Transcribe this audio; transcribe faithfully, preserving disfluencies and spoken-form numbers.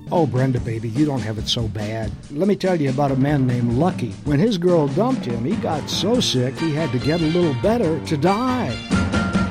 Oh, Brenda, baby, you don't have it so bad. Let me tell you about a man named Lucky. When his girl dumped him, he got so sick he had to get a little better to die.